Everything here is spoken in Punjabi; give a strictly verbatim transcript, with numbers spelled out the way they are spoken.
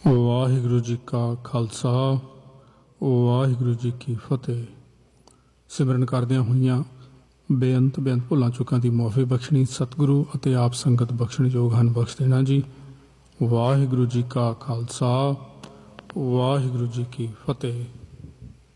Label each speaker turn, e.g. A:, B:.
A: ਵਾਹਿਗੁਰੂ ਜੀ ਕਾ ਖਾਲਸਾ ਵਾਹਿਗੁਰੂ ਜੀ ਕੀ ਫਤਿਹ। ਸਿਮਰਨ ਕਰਦਿਆਂ ਹੋਈਆਂ ਬੇਅੰਤ ਬੇਅੰਤ ਭੁੱਲਾਂ ਚੁੱਕਾਂ ਦੀ ਮੁਆਫੀ ਬਖਸ਼ਣੀ ਸਤਿਗੁਰੂ ਅਤੇ ਆਪ ਸੰਗਤ ਬਖਸ਼ਣਯੋਗ ਹਨ, ਬਖਸ਼ ਦੇਣਾ ਜੀ। ਵਾਹਿਗੁਰੂ ਜੀ ਕਾ ਖਾਲਸਾ ਵਾਹਿਗੁਰੂ ਜੀ ਕੀ ਫਤਿਹ।